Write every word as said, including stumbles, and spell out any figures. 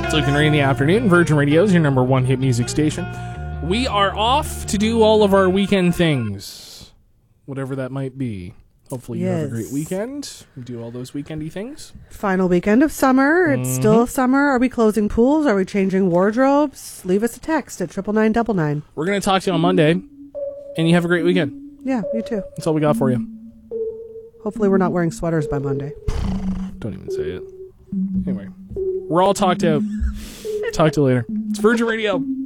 It's Luke and Ray in the afternoon. Virgin Radio is your number one hit music station. We are off to do all of our weekend things, whatever that might be. Hopefully you yes. have a great weekend. We do all those weekendy things. Final weekend of summer. It's Mm-hmm. still summer. Are we closing pools? Are we changing wardrobes? Leave us a text at triple nine double nine. We're going to talk to you on Monday, and you have a great weekend. Yeah, you too. That's all we got for you. Hopefully we're not wearing sweaters by Monday. Don't even say it. Anyway, we're all talked out. Talk to you later. It's Virgin Radio.